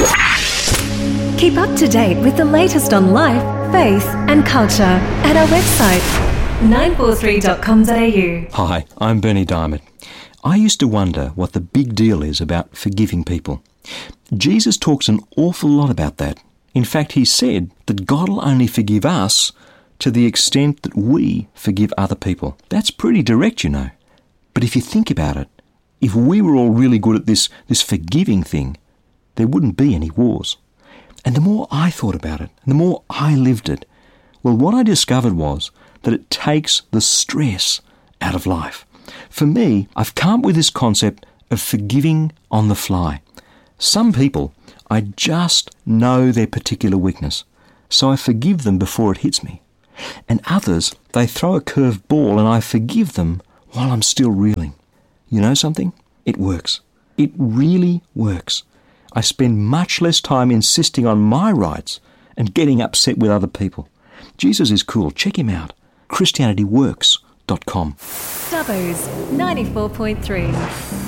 Keep up to date with the latest on life, faith and culture at our website 943.com.au. Hi, I'm Bernie Diamond. I used to wonder what the big deal is about forgiving people. Jesus talks an awful lot about that. In fact, he said that God will only forgive us to the extent that we forgive other people. That's pretty direct, you know. But if you think about it, if we were all really good at this forgiving thing, there wouldn't be any wars. And the more I thought about it, and the more I lived it, well, what I discovered was that it takes the stress out of life. For me, I've come up with this concept of forgiving on the fly. Some people, I just know their particular weakness, so I forgive them before it hits me. And others, they throw a curved ball and I forgive them while I'm still reeling. You know something? It works. It really works. I spend much less time insisting on my rights and getting upset with other people. Jesus is cool. Check him out. ChristianityWorks.com. Dubbo's 94.3.